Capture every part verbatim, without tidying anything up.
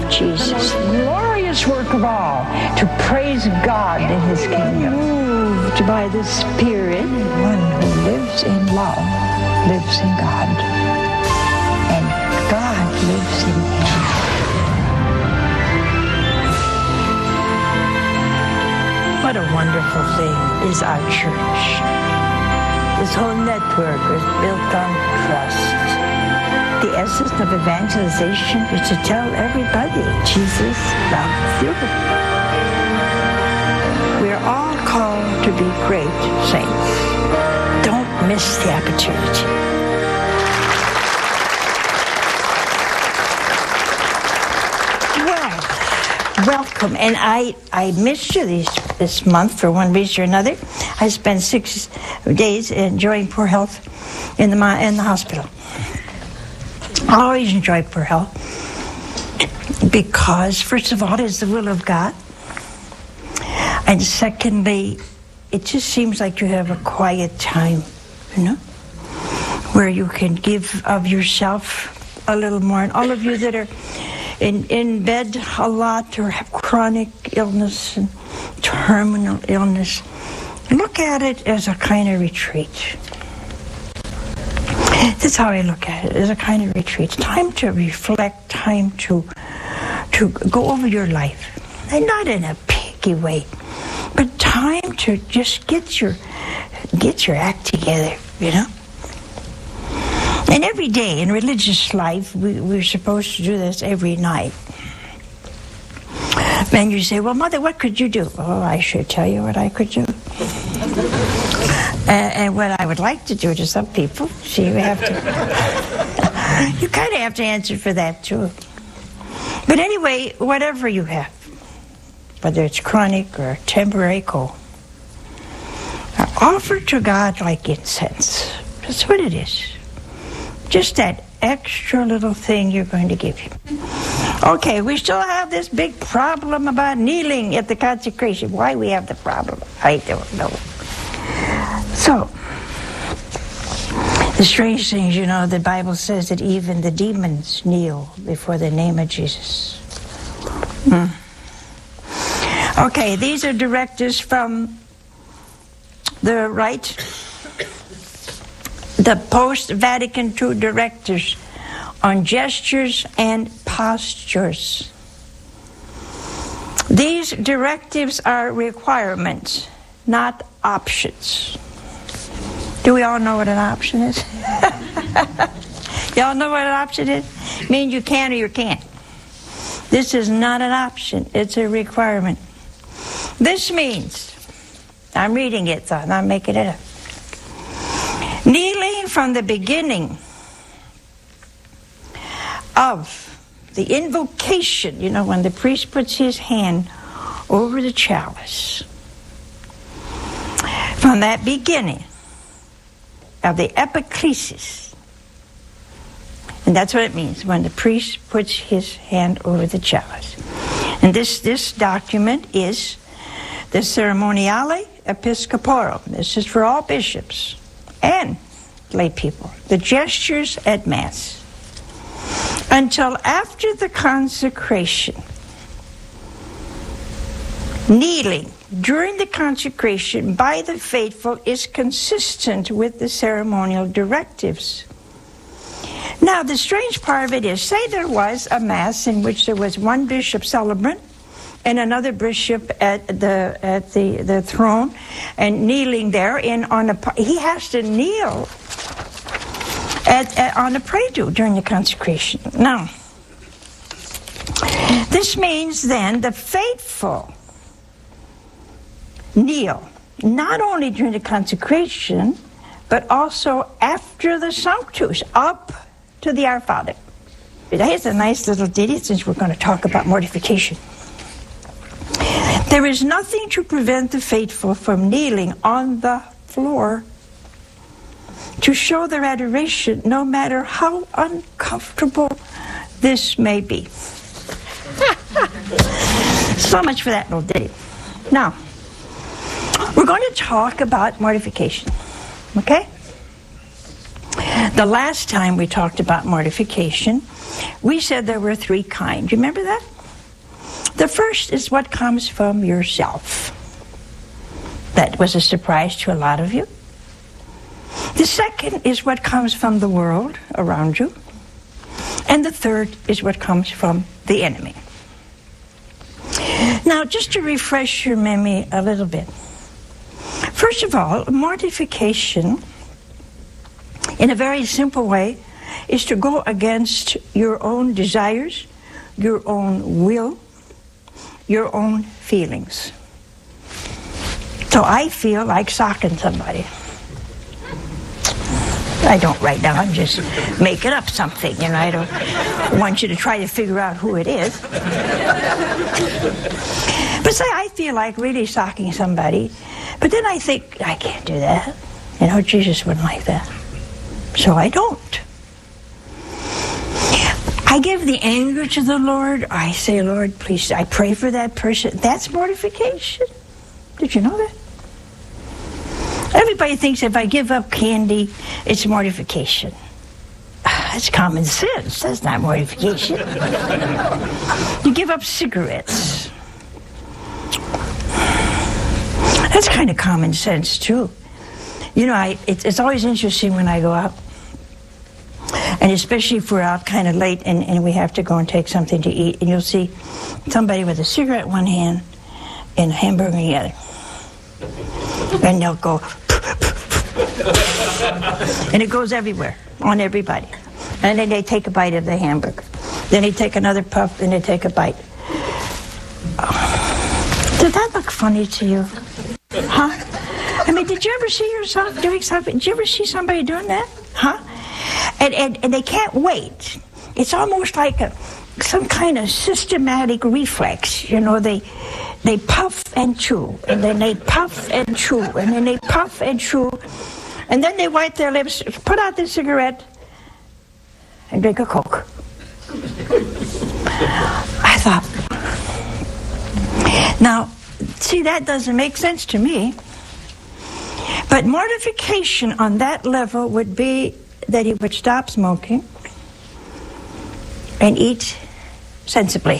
Jesus. The most glorious work of all, to praise God in His kingdom. Moved by the Spirit, one who lives in love lives in God, and God lives in him. What a wonderful thing is our church. This whole network is built on trust. The essence of evangelization is to tell everybody Jesus loves you. We're all called to be great saints. Don't miss the opportunity. Well, welcome. And I, I missed you these, this month for one reason or another. I spent six days enjoying poor health in the, in the hospital. I always enjoy poor health because, first of all, it is the will of God. And secondly, it just seems like you have a quiet time, you know, where you can give of yourself a little more. And all of you that are in, in bed a lot or have chronic illness and terminal illness, look at it as a kind of retreat. That's how I look at it, as a kind of retreat. Time to reflect, time to to go over your life. And not in a picky way, but time to just get your get your act together, you know? And every day in religious life, we, we're supposed to do this every night. And you say, well, Mother, what could you do? Oh, I should tell you what I could do. And, and what I would like to do to some people, see, you have to, you kind of have to answer for that too. But anyway, whatever you have, whether it's chronic or temporary cold, offer to God like incense. That's what it is. Just that extra little thing you're going to give Him. Okay, we still have this big problem about kneeling at the consecration. Why we have the problem, I don't know. So, the strange thing is, you know, the Bible says that even the demons kneel before the name of Jesus. Hmm. Okay, these are directives from the right, the post-Vatican two directives on gestures and postures. These directives are requirements, not options. Do we all know what an option is? Y'all know what an option is? It means you can or you can't. This is not an option. It's a requirement. This means, I'm reading it, so I'm not making it up. Kneeling from the beginning of the invocation, you know, when the priest puts his hand over the chalice, from that beginning of the epiclesis, and that's what it means when the priest puts his hand over the chalice. And this, this document is the Ceremoniale Episcoporum. This is for all bishops and lay people. The gestures at Mass. Until after the consecration, kneeling during the consecration by the faithful is consistent with the ceremonial directives. Now, the strange part of it is, say there was a Mass in which there was one bishop celebrant and another bishop at the at the, the throne and kneeling there in on a he has to kneel at, at on a pray-do during the consecration. Now, this means then the faithful kneel not only during the consecration but also after the Sanctus, up to the Our Father. Here's a nice little ditty since we're going to talk about mortification. There is nothing to prevent the faithful from kneeling on the floor to show their adoration, no matter how uncomfortable this may be. So much for that little ditty. Now, we're going to talk about mortification, okay? The last time we talked about mortification, we said there were three kinds. You remember that? The first is what comes from yourself. That was a surprise to a lot of you. The second is what comes from the world around you. And the third is what comes from the enemy. Now, just to refresh your memory a little bit. First of all, mortification, in a very simple way, is to go against your own desires, your own will, your own feelings. So I feel like socking somebody. I don't right now, I'm just making up something, you know, I don't want you to try to figure out who it is. But say I feel like really socking somebody, but then I think, I can't do that. You know, Jesus wouldn't like that. So I don't. I give the anger to the Lord. I say, Lord, please, I pray for that person. That's mortification. Did you know that? Everybody thinks if I give up candy, it's mortification. That's common sense. That's not mortification. You give up cigarettes. That's kind of common sense, too. You know, I, it's, it's always interesting when I go out, and especially if we're out kind of late and, and we have to go and take something to eat, and you'll see somebody with a cigarette in one hand and a hamburger in the other. And they'll go, and it goes everywhere, on everybody. And then they take a bite of the hamburger. Then they take another puff, and they take a bite. Oh. Did that look funny to you? Huh? I mean, did you ever see yourself doing something? Did you ever see somebody doing that? Huh? And, and, and they can't wait. It's almost like a, some kind of systematic reflex. You know, they they puff and chew, and then they puff and chew, and then they puff and chew, and then they wipe their lips, put out the cigarette, and drink a Coke. I thought, now, see, that doesn't make sense to me. But mortification on that level would be that he would stop smoking and eat sensibly.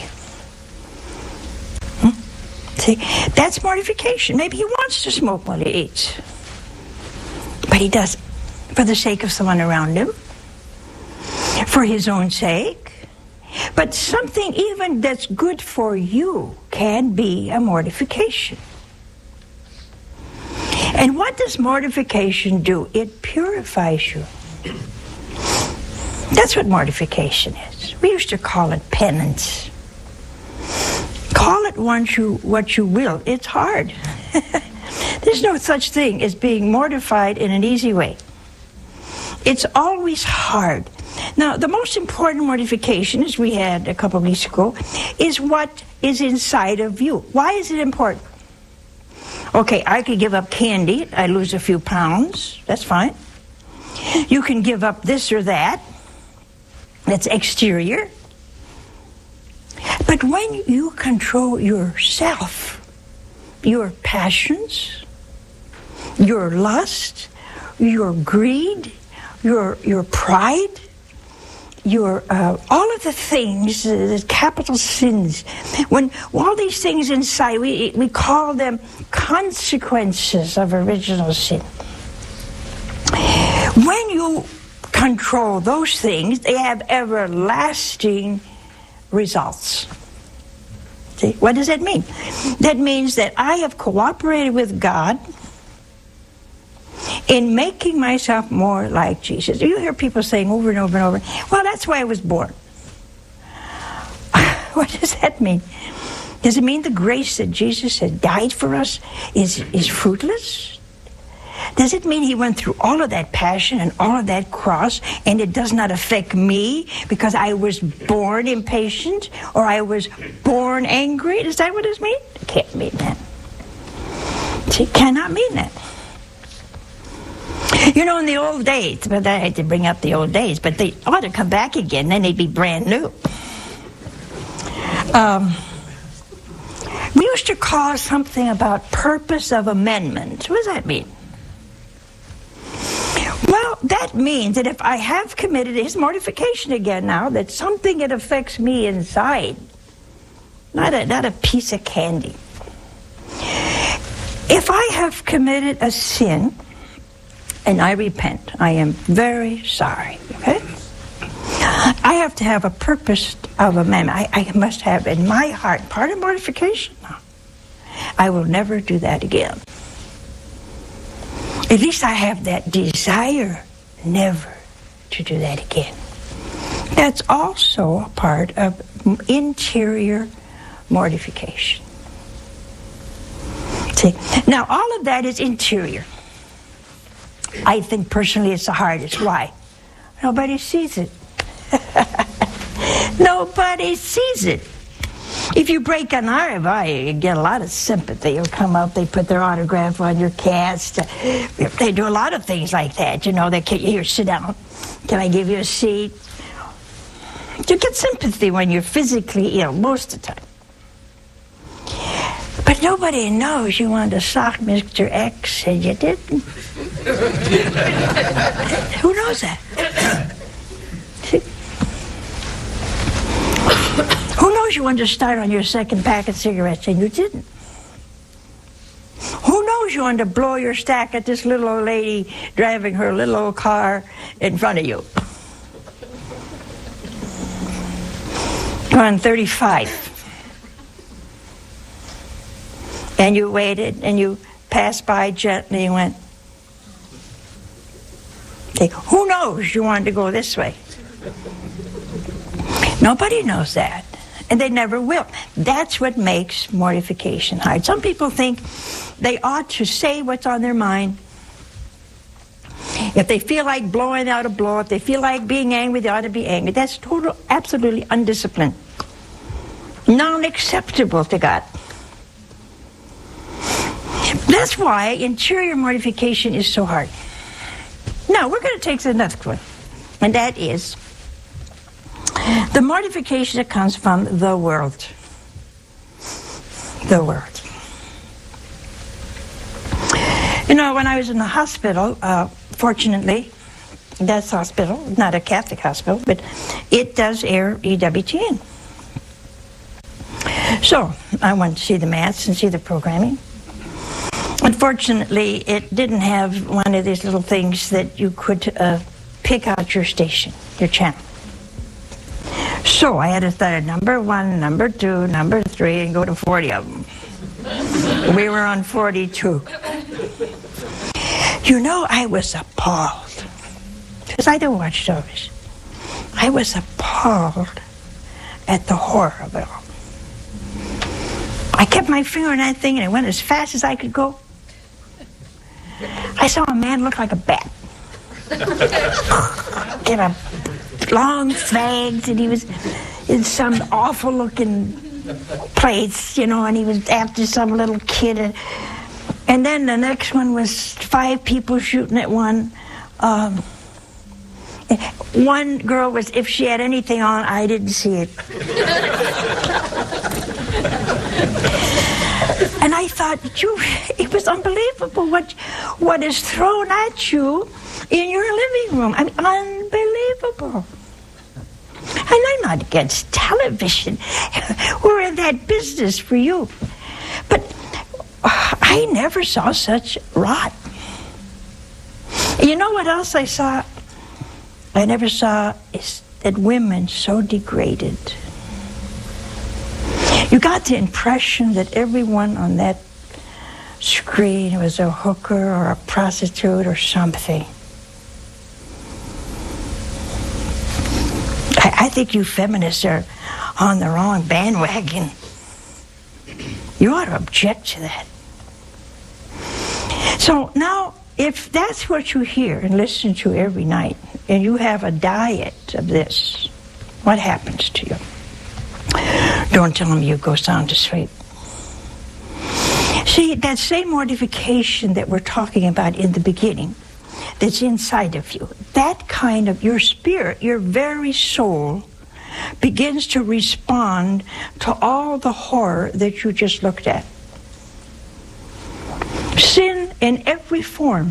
Hmm? See, that's mortification. Maybe he wants to smoke while he eats, but he doesn't, for the sake of someone around him, for his own sake. But something even that's good for you can be a mortification. And what does mortification do? It purifies you. That's what mortification is. We used to call it penance. Call it what you, what you will. It's hard. There's no such thing as being mortified in an easy way. It's always hard. Now, the most important mortification, as we had a couple of weeks ago, is what is inside of you. Why is it important? Okay, I could give up candy. I lose a few pounds. That's fine. You can give up this or that. That's exterior. But when you control yourself, your passions, your lust, your greed, your your pride, your uh, all of the things, uh, the capital sins, when all these things inside, we we call them consequences of original sin. When you control those things, they have everlasting results. See, what does that mean? That means that I have cooperated with God in making myself more like Jesus. You hear people saying over and over and over, well, that's why I was born. What does that mean? Does it mean the grace that Jesus has died for us is, is fruitless? Does it mean he went through all of that passion and all of that cross and it does not affect me because I was born impatient or I was born angry? Is that what it means? It can't mean that. See, it cannot mean that. You know, in the old days, but I hate to bring up the old days, but they ought to come back again, then they'd be brand new. Um, we used to call something about purpose of amendment. What does that mean? Well, that means that if I have committed his mortification again now, that something that affects me inside, not a, not a piece of candy. If I have committed a sin and I repent, I am very sorry, okay? I have to have a purpose of amendment. I, I must have in my heart, part of mortification now, I will never do that again. At least I have that desire never to do that again. That's also a part of interior mortification. See, now all of that is interior. I think personally it's the hardest. Why? Nobody sees it. Nobody sees it. If you break an arm, you get a lot of sympathy. You'll come up, they put their autograph on your cast. They do a lot of things like that. You know, they can, here, sit down. Can I give you a seat? You get sympathy when you're physically ill, most of the time. But nobody knows you wanted to sock Mister X and you didn't. Who knows that? Who knows you wanted to start on your second pack of cigarettes and you didn't? Who knows you wanted to blow your stack at this little old lady driving her little old car in front of you? On thirty-five. And you waited and you passed by gently and went, okay, who knows you wanted to go this way? Nobody knows that. And they never will. That's what makes mortification hard. Some people think they ought to say what's on their mind. If they feel like blowing, they ought to blow. If they feel like being angry, they ought to be angry. That's total, absolutely undisciplined. Non-acceptable to God. That's why interior mortification is so hard. Now, we're going to take another one. And that is the mortification that comes from the world. The world. You know, when I was in the hospital, uh, fortunately, that's hospital, not a Catholic hospital, but it does air E W T N. So, I went to see the Mass and see the programming. Unfortunately, it didn't have one of these little things that you could uh, pick out your station, your channel. So I had to start at number one, number two, number three, and go to forty of them. We were on forty-two. You know, I was appalled. Because I don't watch television. I was appalled at the horror of it all. I kept my finger on that thing and it went as fast as I could go. I saw a man look like a bat. Get a long fangs, and he was in some awful looking place, you know, and he was after some little kid. And, and then the next one was five people shooting at one. Um, one girl was, if she had anything on, I didn't see it. And I thought, you, it was unbelievable what, what is thrown at you in your living room. I mean, unbelievable. And I'm not against television. We're in that business for you. But I never saw such rot. You know what else I saw? I never saw is that women so degraded. You got the impression that everyone on that screen was a hooker or a prostitute or something. I, I think you feminists are on the wrong bandwagon. You ought to object to that. So now, if that's what you hear and listen to every night, and you have a diet of this, what happens to you? Don't tell them you go sound asleep. See, that same mortification that we're talking about in the beginning, that's inside of you, that kind of, your spirit, your very soul, begins to respond to all the horror that you just looked at. Sin in every form,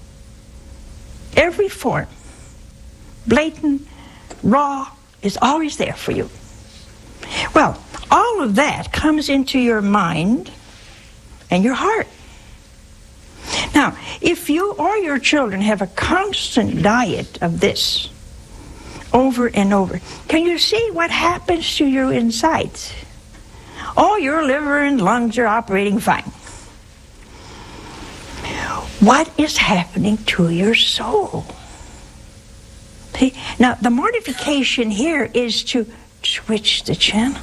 every form, blatant, raw, is always there for you. Well, All of that comes into your mind and your heart. Now, if you or your children have a constant diet of this over and over, can you see what happens to your insides? Oh, your liver and lungs are operating fine. What is happening to your soul? See? Now, the mortification here is to switch the channel.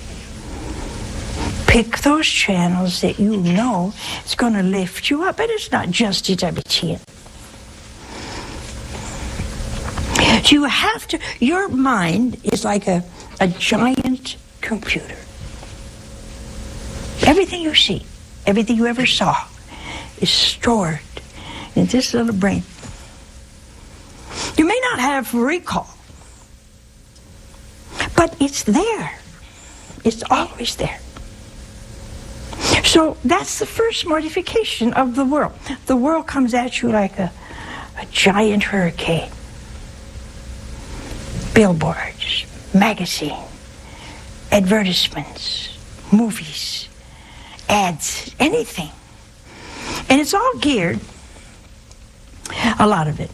Pick those channels that you know is going to lift you up. And it's not just a W T N. So you have to, your mind is like a, a giant computer. Everything you see, everything you ever saw is stored in this little brain. You may not have recall, but it's there. It's always there. So that's the first mortification of the world. The world comes at you like a, a giant hurricane. Billboards, magazine, advertisements, movies, ads, anything. And it's all geared, a lot of it,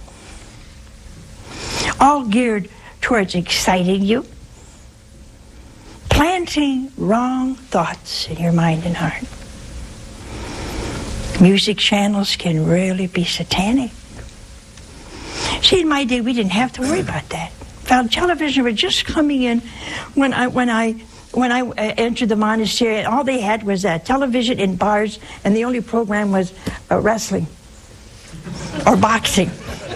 all geared towards exciting you, planting wrong thoughts in your mind and heart. Music channels can really be satanic. See, in my day, we didn't have to worry about that. Found television was just coming in when I when I when I entered the monastery, and all they had was uh, television in bars, and the only program was uh, wrestling or boxing.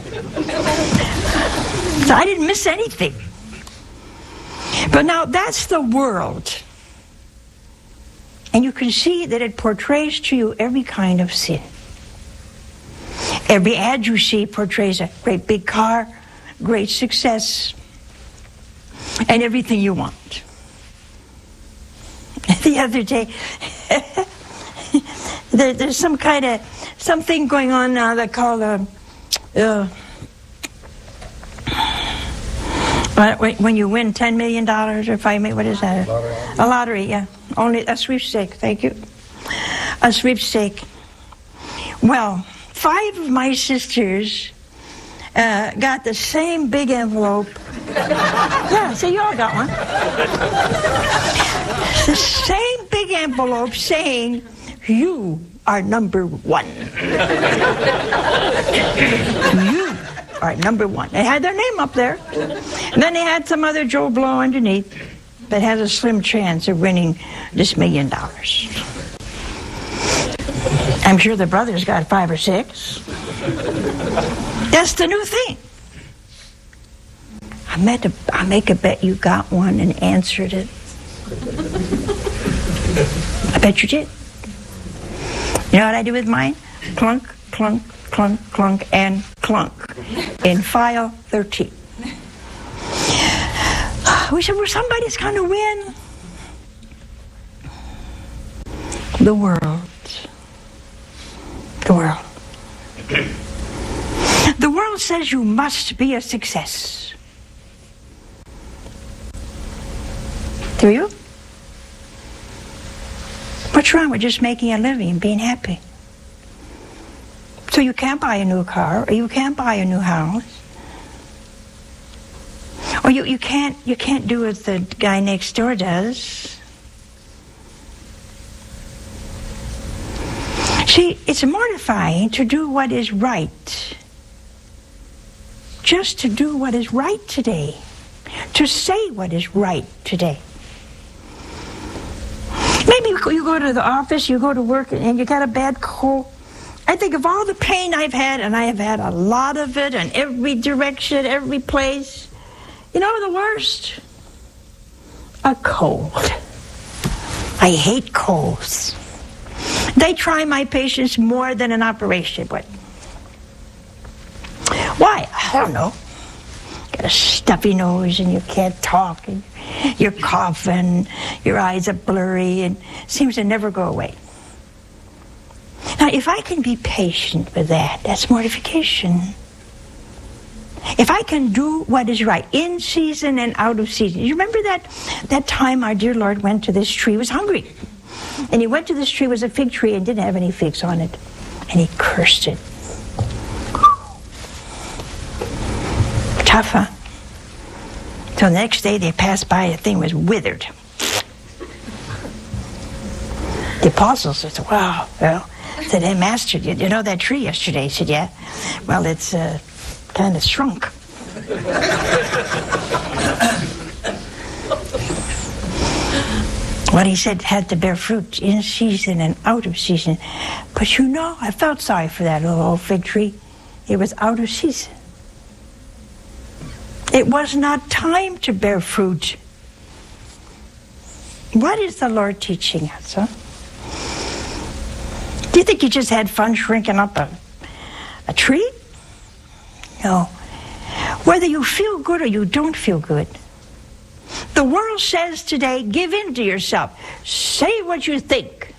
So I didn't miss anything. But now that's the world. And you can see that it portrays to you every kind of sin. Every ad you see portrays a great big car, great success, and everything you want. The other day, there, there's some kind of, something going on now that called a, uh, when you win ten million dollars or five million, what is that? Lottery. A lottery, yeah. Only a sweepstake, thank you. A sweepstake. Well, five of my sisters uh, got the same big envelope. Yeah, see, you all got one. The same big envelope saying, you are number one. You are number one. They had their name up there. And then they had some other Joe Blow underneath that has a slim chance of winning this million dollars. I'm sure the brothers got five or six. That's the new thing. I, met a, I make a bet you got one and answered it. I bet you did. You know what I do with mine? Clunk, clunk, clunk, clunk, and clunk in file thirteen. We said, well, somebody's going to win. The world. The world. The world says you must be a success. Do you? What's wrong with just making a living and being happy? So you can't buy a new car, or you can't buy a new house. Or you, you can't you can't do what the guy next door does. See, it's mortifying to do what is right. Just to do what is right today. To say what is right today. Maybe you go to the office, you go to work, and you got a bad cold. I think of all the pain I've had, and I have had a lot of it in every direction, every place. You know the worst? A cold. I hate colds. They try my patients more than an operation would. Why? I don't know. Got a stuffy nose and you can't talk, and you're coughing, your eyes are blurry, and it seems to never go away. Now, if I can be patient with that, that's mortification. if I can do what is right, in season and out of season. You remember that, that time our dear Lord went to this tree, he was hungry. And he went to this tree, it was a fig tree, and didn't have any figs on it. And he cursed it. Tough, huh? So the next day they passed by, the thing was withered. The apostles said, wow, well, said, hey, Master, you, you know that tree yesterday? He said, yeah. Well, it's uh, kind of shrunk. What he said had to bear fruit in season and out of season. But you know, I felt sorry for that little old fig tree. It was out of season. It was not time to bear fruit. What is the Lord teaching us, huh? Do you think he just had fun shrinking up a, a tree? No. Whether you feel good or you don't feel good, the world says today, give in to yourself. Say what you think.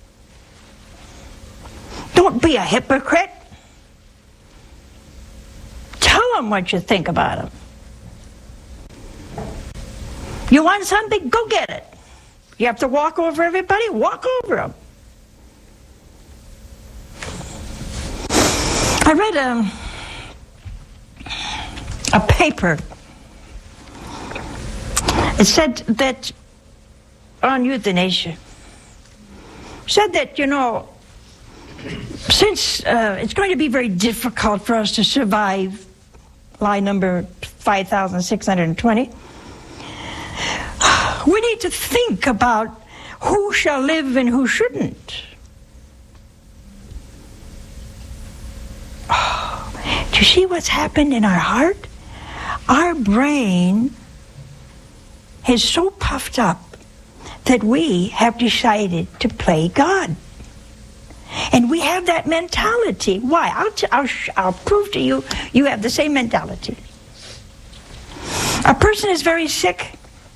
Don't be a hypocrite. Tell them what you think about them. You want something? Go get it. You have to walk over everybody? Walk over them. I read a, a paper. It said that on euthanasia, said that, you know, since uh, it's going to be very difficult for us to survive lie number five thousand six hundred twenty, we need to think about who shall live and who shouldn't. Oh, do you see what's happened in our heart? Our brain is so puffed up that we have decided to play God. And we have that mentality. Why? I'll, t- I'll, sh- I'll prove to you, you have the same mentality. A person is very sick.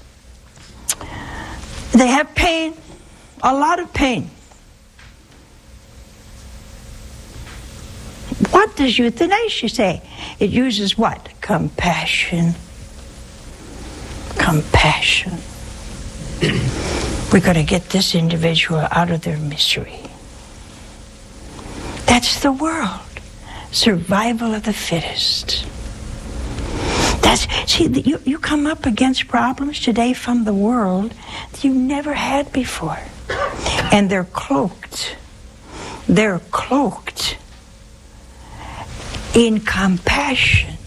They have pain, a lot of pain. What does euthanasia say? It uses what? Compassion. Compassion. We're going to get this individual out of their misery. That's the world. Survival of the fittest. That's, see, you, you come up against problems today from the world that you never had before. And they're cloaked. They're cloaked in compassion.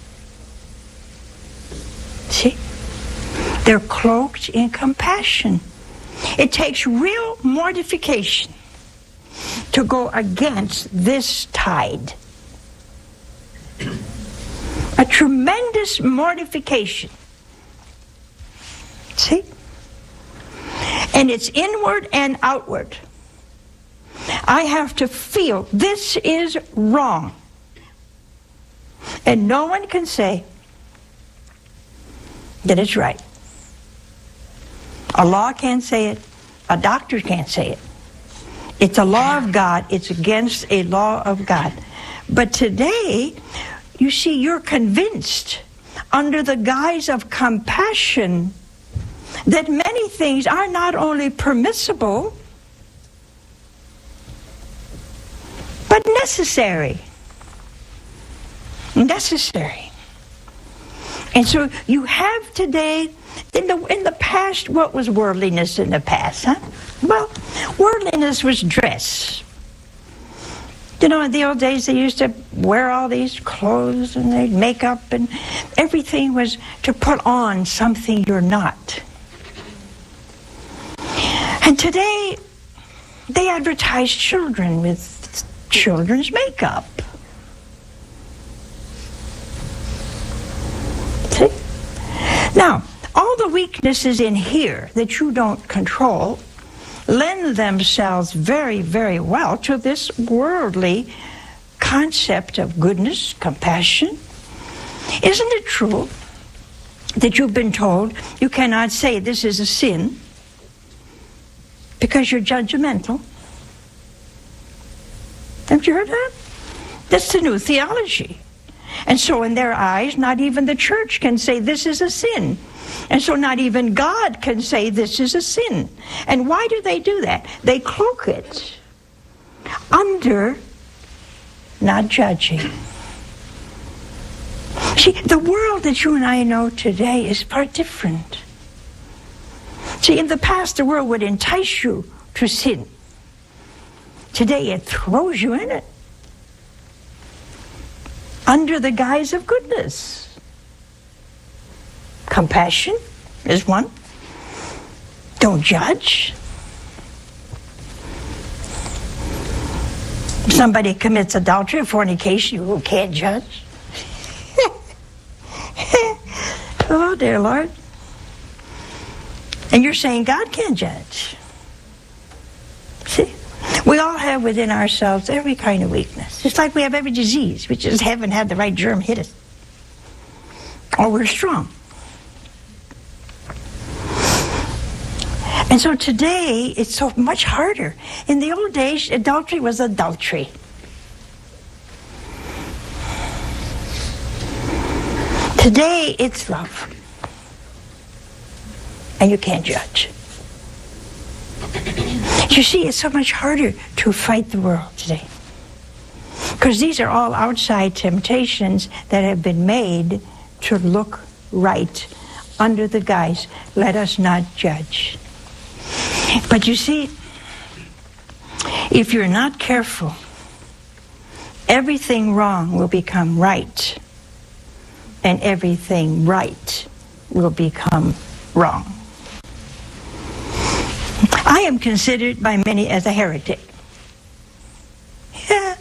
See? They're cloaked in compassion. It takes real mortification to go against this tide. A tremendous mortification. See? And it's inward and outward. I have to feel this is wrong. And no one can say that it's right. A law can't say it. A doctor can't say it. It's a law of God. It's against a law of God. But today, you see, you're convinced under the guise of compassion that many things are not only permissible, but necessary. Necessary. And so you have today, in the in the past, what was worldliness in the past, huh? Well, worldliness was dress. You know, in the old days, they used to wear all these clothes and they'd make up, and everything was to put on something you're not. And today, they advertise children with children's makeup. See? Now, all the weaknesses in here that you don't control lend themselves very, very well to this worldly concept of goodness, compassion. Isn't it true that you've been told you cannot say this is a sin because you're judgmental? Haven't you heard that? That's the new theology. And so in their eyes, not even the church can say this is a sin. And so not even God can say this is a sin. And why do they do that? They cloak it under not judging. See, the world that you and I know today is far different. See, in the past, the world would entice you to sin. Today, it throws you in it under the guise of goodness. Compassion is one. Don't judge. If somebody commits adultery or fornication, you can't judge. Oh, dear Lord. And you're saying God can't judge. See? We all have within ourselves every kind of weakness. Just like we have every disease. We just haven't had the right germ hit us. Or we're strong. And so today, it's so much harder. In the old days, adultery was adultery. Today, it's love. And you can't judge. You see, it's so much harder to fight the world today. Because these are all outside temptations that have been made to look right under the guise, let us not judge. But you see, if you're not careful, everything wrong will become right, and everything right will become wrong. I am considered by many as a heretic. Yeah.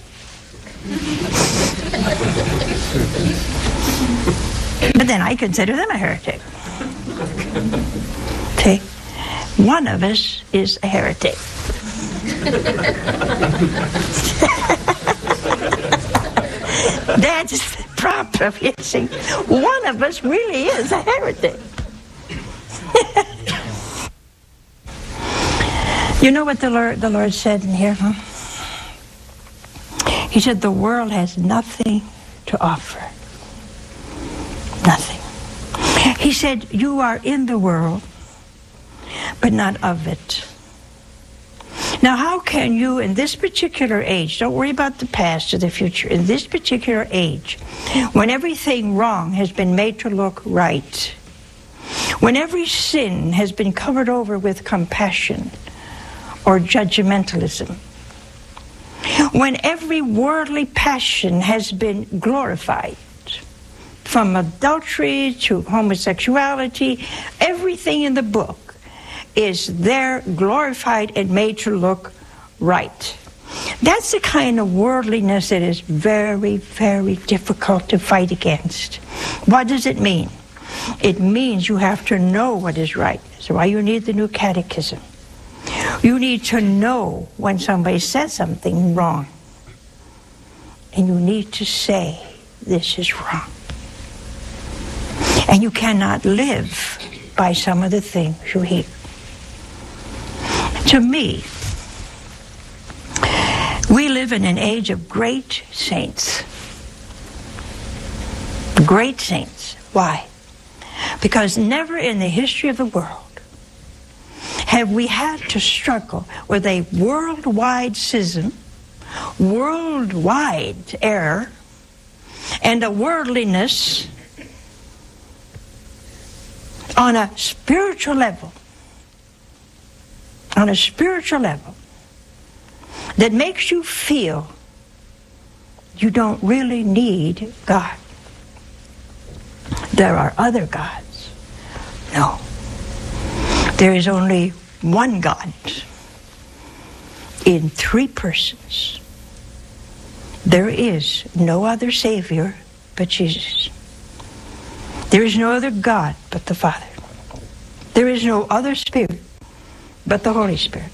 But then I consider them a heretic. Okay? One of us is a heretic. That's the problem, you see. One of us really is a heretic. You know what the Lord, the Lord said in here, huh? He said, the world has nothing to offer. Nothing. He said, you are in the world, but not of it. Now, how can you, in this particular age, don't worry about the past or the future, in this particular age, when everything wrong has been made to look right, when every sin has been covered over with compassion or judgmentalism, when every worldly passion has been glorified, from adultery to homosexuality, everything in the book is there glorified and made to look right. That's the kind of worldliness that is very, very difficult to fight against. What does it mean? It means you have to know what is right. That's why you need the new catechism. You need to know when somebody says something wrong. And you need to say, this is wrong. And you cannot live by some of the things you hear. To me, we live in an age of great saints. Great saints. Why? Because never in the history of the world have we had to struggle with a worldwide schism, worldwide error, and a worldliness on a spiritual level, on a spiritual level, that makes you feel you don't really need God. There are other gods. No. There is only one God in three persons. There is no other Savior but Jesus. There is no other God but the Father. There is no other Spirit but the Holy Spirit.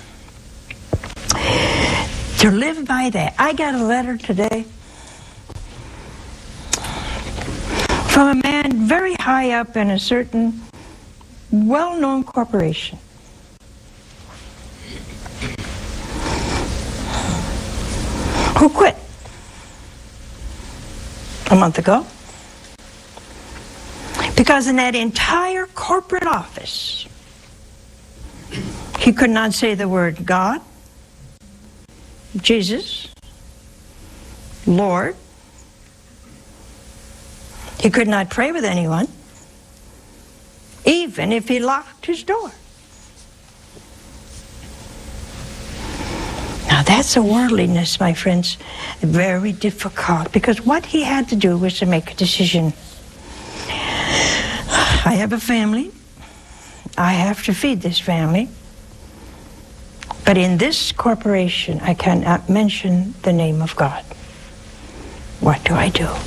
To live by that. I got a letter today from a man very high up in a certain well-known corporation. Who quit. a month ago. Because in that entire corporate office, he could not say the word God, Jesus, Lord. He could not pray with anyone, even if he locked his door. Now that's a worldliness, my friends, very difficult, because what he had to do was to make a decision. I have a family. I have to feed this family. But in this corporation, I cannot mention the name of God. What do I do?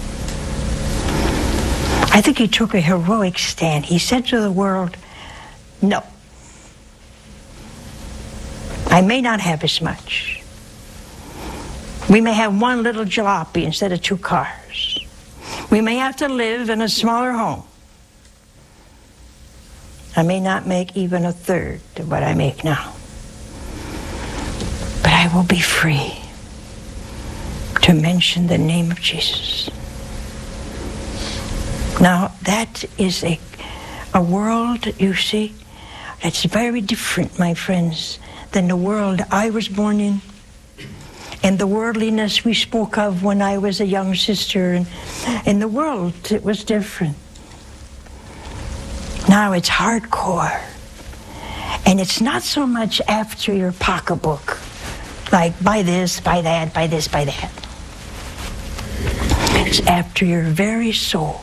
I think he took a heroic stand. He said to the world, no. I may not have as much. We may have one little jalopy instead of two cars. We may have to live in a smaller home. I may not make even a third of what I make now. But I will be free to mention the name of Jesus. Now, that is a, a world, you see, that's very different, my friends, than the world I was born in, and the worldliness we spoke of when I was a young sister. And in the world, it was different. Now it's hardcore. And it's not so much after your pocketbook, like buy this, buy that, buy this, buy that. It's after your very soul.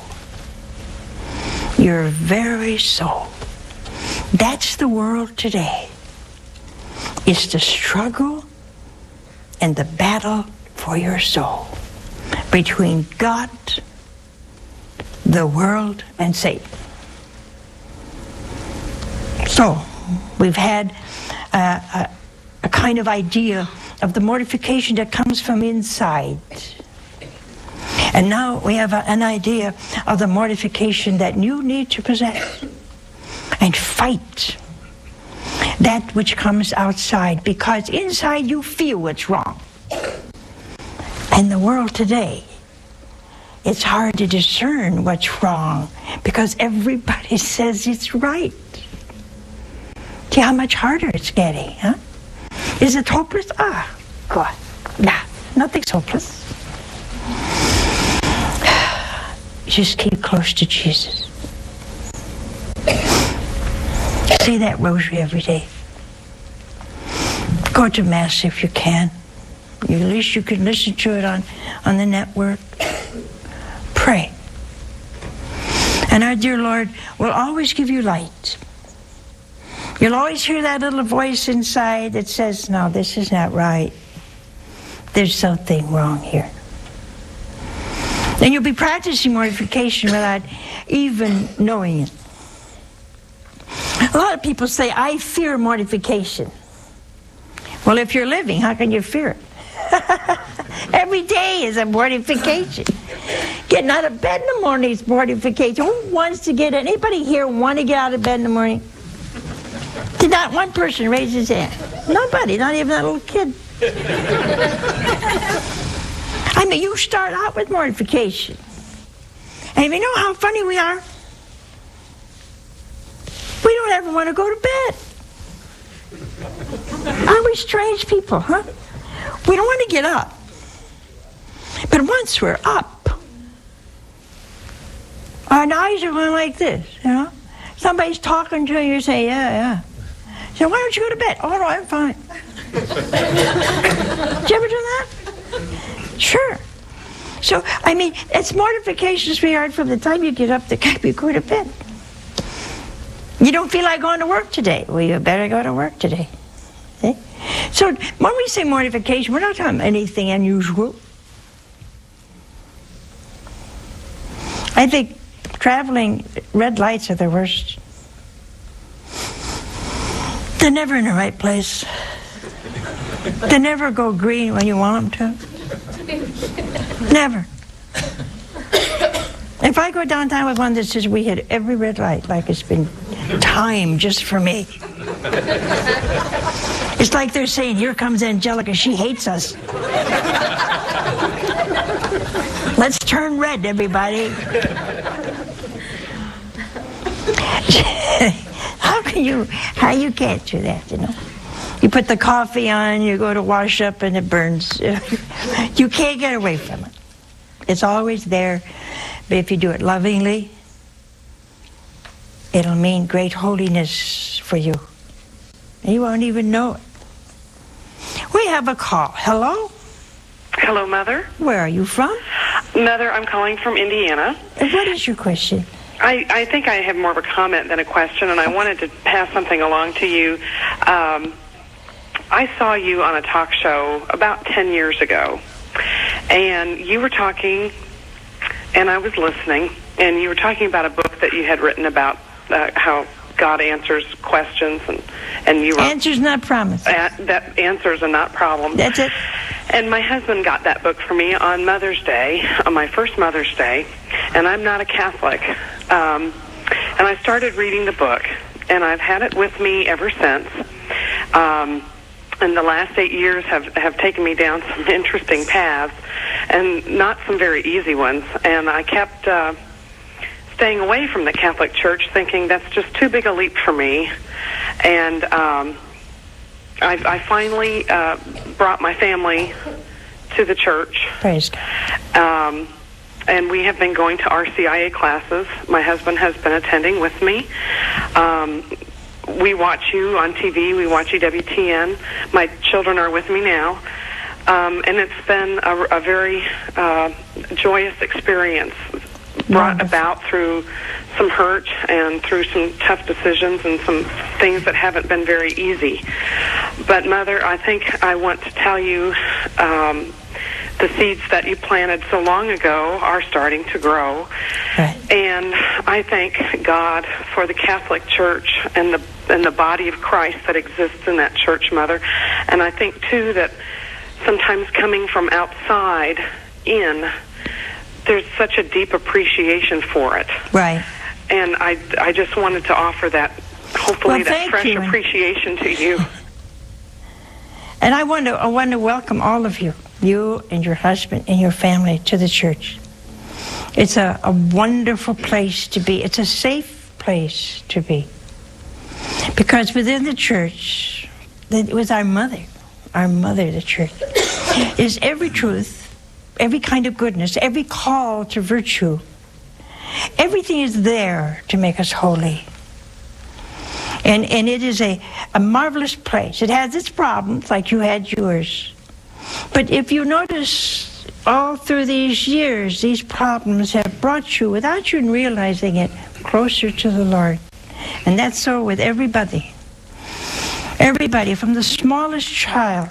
Your very soul. That's the world today. It's the struggle and the battle for your soul between God, the world, and Satan. So, we've had uh, a, a kind of idea of the mortification that comes from inside. And now we have a, an idea of the mortification that you need to possess and fight that which comes outside, because inside you feel it's wrong. In the world today, it's hard to discern what's wrong because everybody says it's right. See how much harder it's getting, huh? Is it hopeless? Ah, God. Nah, nothing's hopeless. Just keep close to Jesus. Say that rosary every day. Go to Mass if you can. At least you can listen to it on, on the network. Pray. And our dear Lord will always give you light. You'll always hear that little voice inside that says, no, this is not right. There's something wrong here. And you'll be practicing mortification without even knowing it. A lot of people say, I fear mortification. Well, if you're living, how can you fear it? Every day is a mortification. Getting out of bed in the morning is mortification. Who wants to get, anybody here want to get out of bed in the morning? Did not one person raise his hand? Nobody, not even that little kid. I mean, you start out with mortification. And you know how funny we are? We don't ever want to go to bed. Aren't we strange people, huh? We don't want to get up. But once we're up, our eyes are going like this, you know? Somebody's talking to you, you say, yeah, yeah. So why don't you go to bed? Oh, no, I'm fine. Did you ever do that? Sure. So, I mean, it's mortification, sweetheart, from the time you get up to you go to bed. You don't feel like going to work today. Well, you better go to work today. See? So, when we say mortification, we're not talking about anything unusual. I think traveling, red lights are the worst. They're never in the right place. They never go green when you want them to. Never. If I go downtown with one that says we hit every red light, like it's been timed just for me. It's like they're saying, here comes Angelica, she hates us. Let's turn red, everybody. How can you, how you can't do that, you know? You put the coffee on, you go to wash up, and it burns. You can't get away from it. It's always there, but if you do it lovingly, it'll mean great holiness for you. You won't even know it. We have a call. Hello? Hello, Mother. Where are you from? Mother, I'm calling from Indiana. What is your question? I, I think I have more of a comment than a question, and I wanted to pass something along to you. Um, I saw you on a talk show about ten years ago, and you were talking, and I was listening, and you were talking about a book that you had written about uh, how God answers questions, and, and you were... Answers, not promises. Uh, that answers are not problems. That's it. And my husband got that book for me on Mother's Day, on my first Mother's Day, and I'm not a Catholic. Um, and I started reading the book, and I've had it with me ever since. Um, and the last eight years have, have taken me down some interesting paths, and not some very easy ones. And I kept uh, staying away from the Catholic Church, thinking that's just too big a leap for me. And... Um, I, I finally uh, brought my family to the church. Praise God. Um, and we have been going to R C I A classes. My husband has been attending with me. Um, we watch you on T V. We watch E W T N. My children are with me now. Um, and it's been a, a very uh, joyous experience, brought Wonderful. about through some hurt and through some tough decisions and some things that haven't been very easy. But, Mother, I think I want to tell you um, the seeds that you planted so long ago are starting to grow. Right. And I thank God for the Catholic Church and the and the body of Christ that exists in that church, Mother. And I think, too, that sometimes coming from outside in, there's such a deep appreciation for it. Right. And I, I just wanted to offer that, hopefully, Well, that thank fresh you. appreciation to you. And I want to I want to welcome all of you, you and your husband and your family, to the church. It's a, a wonderful place to be. It's a safe place to be. Because within the church, it was our mother, our mother, the church, is every truth, every kind of goodness, every call to virtue. Everything is there to make us holy. And and it is a, a marvelous place. It has its problems, like you had yours. But if you notice, all through these years, these problems have brought you, without you realizing it, closer to the Lord. And that's so with everybody. Everybody, from the smallest child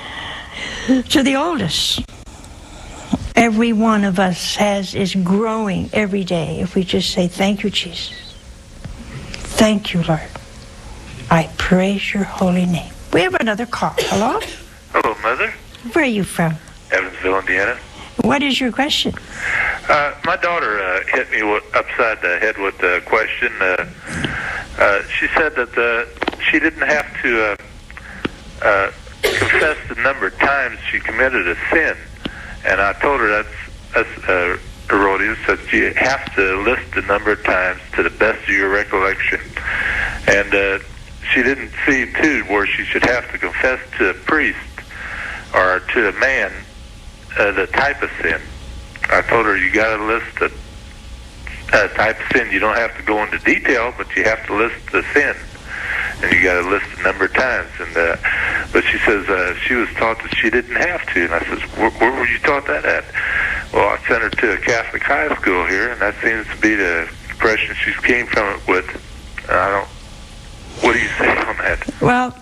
to the oldest. Every one of us has is growing every day if we just say, thank you, Jesus. Thank you, Lord. I praise your holy name. We have another call. Hello? Hello, Mother. Where are you from? Evansville, Indiana. What is your question? Uh, my daughter uh, hit me w- upside the head with a question. Uh, uh, she said that uh, she didn't have to uh, uh, confess the number of times she committed a sin. And I told her that's, that's uh, erroneous, that you have to list the number of times to the best of your recollection. And uh, she didn't see, too, where she should have to confess to a priest or to a man uh, the type of sin. I told her you got to list the uh, type of sin. You don't have to go into detail, but you have to list the sin. And you got to list the number of times. And uh, but she says uh, she was taught that she didn't have to. And I says, where, where were you taught that at? Well, I sent her to a Catholic high school here, and that seems to be the impression she came from it with. And I don't. What do you say on that? Well,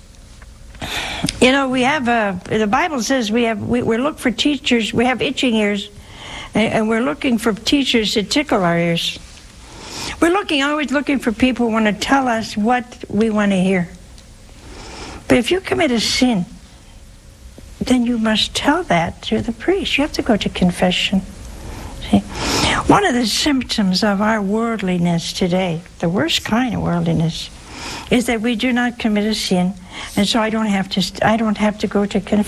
you know, we have a. The Bible says we have. We, we look for teachers. We have itching ears, and, and we're looking for teachers to tickle our ears. We're looking, always looking for people who want to tell us what we want to hear. But if you commit a sin, then you must tell that to the priest. You have to go to confession. See? One of the symptoms of our worldliness today, the worst kind of worldliness, is that we do not commit a sin, and so I don't have to. I don't have to go to confession.